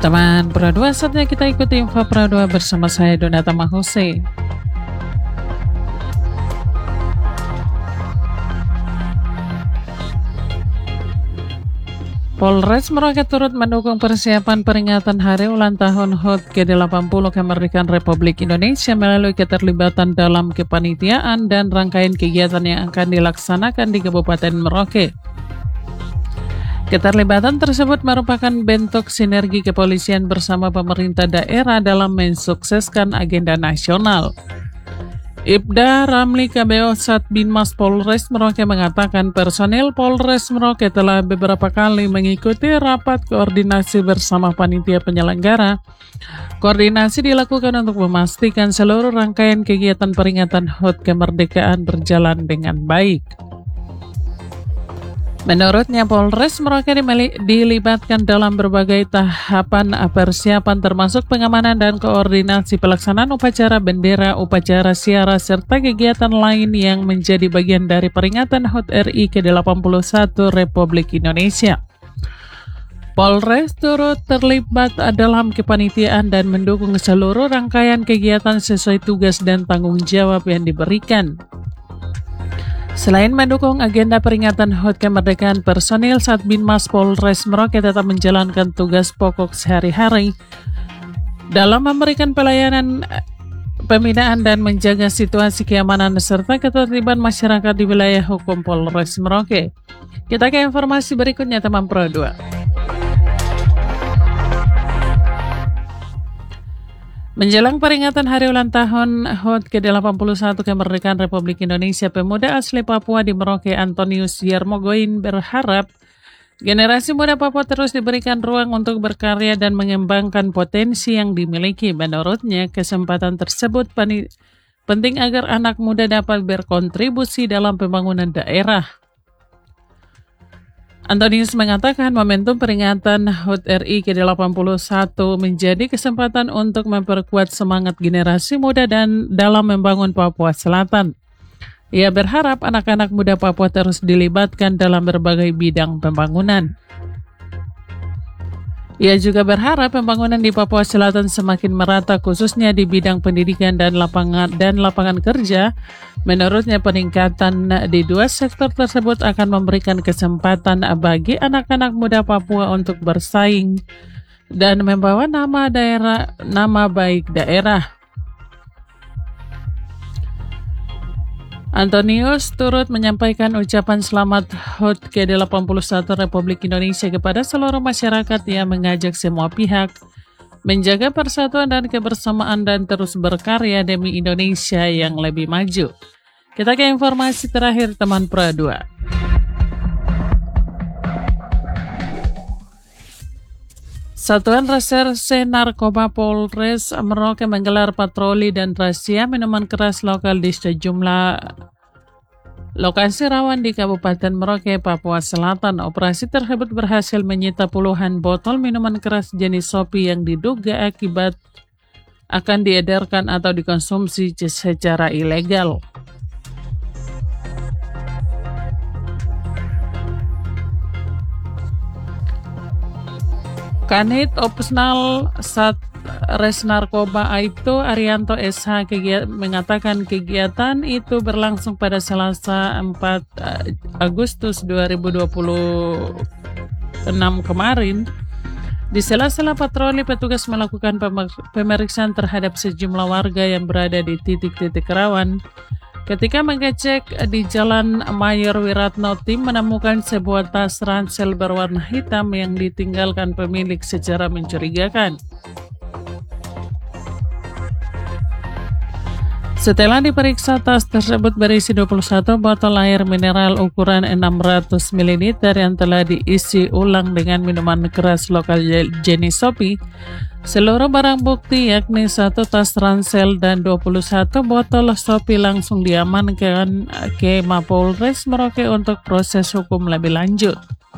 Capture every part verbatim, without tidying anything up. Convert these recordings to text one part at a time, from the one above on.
Teman Pro dua, saatnya kita ikuti info Pro dua bersama saya Donata Mahuse. Polres Merauke turut mendukung persiapan peringatan Hari Ulang Tahun H U T ke delapan puluh Kemerdekaan Republik Indonesia melalui keterlibatan dalam kepanitiaan dan rangkaian kegiatan yang akan dilaksanakan di Kabupaten Merauke. Keterlibatan tersebut merupakan bentuk sinergi kepolisian bersama pemerintah daerah dalam mensukseskan agenda nasional. Ibda Ramli K B O Satbinmas Polres Merauke mengatakan personil Polres Merauke telah beberapa kali mengikuti rapat koordinasi bersama panitia penyelenggara. Koordinasi dilakukan untuk memastikan seluruh rangkaian kegiatan peringatan H U T kemerdekaan berjalan dengan baik. Menurutnya, Polres Merauke dilibatkan dalam berbagai tahapan persiapan termasuk pengamanan dan koordinasi pelaksanaan upacara bendera, upacara siara, serta kegiatan lain yang menjadi bagian dari peringatan H U T R I ke delapan puluh satu Republik Indonesia. Polres turut terlibat dalam kepanitiaan dan mendukung seluruh rangkaian kegiatan sesuai tugas dan tanggung jawab yang diberikan. Selain mendukung agenda peringatan H U T kemerdekaan, personil Satbinmas Polres Merauke tetap menjalankan tugas pokok sehari-hari dalam memberikan pelayanan pembinaan dan menjaga situasi keamanan serta ketertiban masyarakat di wilayah hukum Polres Merauke. Kita ke informasi berikutnya, teman Pro dua. Menjelang peringatan Hari Ulang Tahun H U T ke delapan puluh satu Kemerdekaan Republik Indonesia, pemuda asli Papua di Merauke Antonius Yarmogoin berharap generasi muda Papua terus diberikan ruang untuk berkarya dan mengembangkan potensi yang dimiliki. Menurutnya, kesempatan tersebut penting agar anak muda dapat berkontribusi dalam pembangunan daerah. Antonius mengatakan momentum peringatan H U T R I ke delapan puluh satu menjadi kesempatan untuk memperkuat semangat generasi muda dan dalam membangun Papua Selatan. Ia berharap anak-anak muda Papua terus dilibatkan dalam berbagai bidang pembangunan. Ia juga berharap pembangunan di Papua Selatan semakin merata khususnya di bidang pendidikan dan lapangan dan lapangan kerja. Menurutnya, peningkatan di dua sektor tersebut akan memberikan kesempatan bagi anak-anak muda Papua untuk bersaing dan membawa nama daerah nama baik daerah. Antonius turut menyampaikan ucapan selamat H U T ke delapan puluh satu Republik Indonesia kepada seluruh masyarakat yang mengajak semua pihak menjaga persatuan dan kebersamaan dan terus berkarya demi Indonesia yang lebih maju. Kita ke informasi terakhir, teman Pro dua. Satuan Reserse Narkoba Polres Merauke menggelar patroli dan razia minuman keras lokal di sejumlah lokasi rawan di Kabupaten Merauke, Papua Selatan. Operasi tersebut berhasil menyita puluhan botol minuman keras jenis Sopi yang diduga akibat akan diedarkan atau dikonsumsi secara ilegal. Kanit Opsnal Sat Res Narkoba Aibtu Arianto S H kegiat, mengatakan kegiatan itu berlangsung pada Selasa empat Agustus dua ribu dua puluh enam kemarin. Di sela-sela patroli, petugas melakukan pemeriksaan terhadap sejumlah warga yang berada di titik-titik rawan. Ketika mengecek di Jalan Mayor Wiratno, tim menemukan sebuah tas ransel berwarna hitam yang ditinggalkan pemilik secara mencurigakan. Setelah diperiksa, tas tersebut berisi dua puluh satu botol air mineral ukuran enam ratus mililiter yang telah diisi ulang dengan minuman keras lokal jenis Sopi. Seluruh barang bukti yakni satu tas ransel dan dua puluh satu botol Sopi langsung diamankan ke Mapolres Merauke untuk proses hukum lebih lanjut.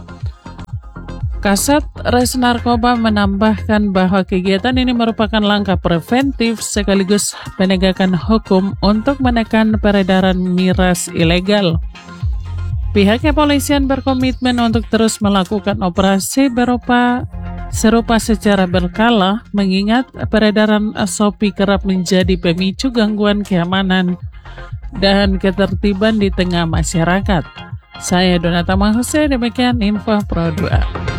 Kasat Res Narkoba menambahkan bahwa kegiatan ini merupakan langkah preventif sekaligus penegakan hukum untuk menekan peredaran miras ilegal. Pihak kepolisian berkomitmen untuk terus melakukan operasi berupa serupa secara berkala, mengingat peredaran Shopee kerap menjadi pemicu gangguan keamanan dan ketertiban di tengah masyarakat. Saya Donata Mahuse, demikian info Pro dua.